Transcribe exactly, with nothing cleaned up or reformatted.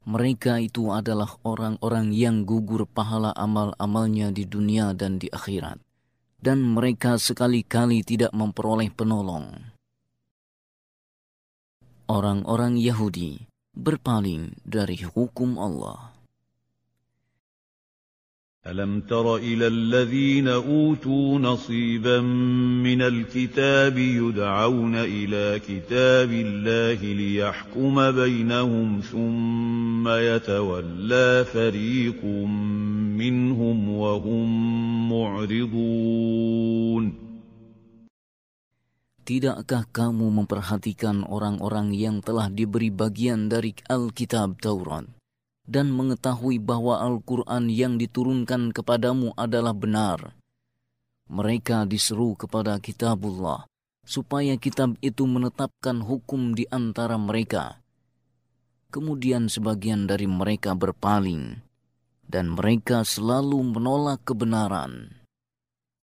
Mereka itu adalah orang-orang yang gugur pahala amal-amalnya di dunia dan di akhirat. Dan mereka sekali-kali tidak memperoleh penolong. Orang-orang Yahudi berpaling dari hukum Allah. ألم تر إلى الذين أوتوا نصيبا من الكتاب يدعون إلى كتاب الله ليحكم بينهم ثم يتولى فريق منهم وهم معرضون. Tidakkah kamu memperhatikan orang-orang yang telah diberi bagian dari Alkitab Taurat dan mengetahui bahwa Al-Quran yang diturunkan kepadamu adalah benar? Mereka diseru kepada kitabullah, supaya kitab itu menetapkan hukum di antara mereka. Kemudian sebagian dari mereka berpaling, dan mereka selalu menolak kebenaran.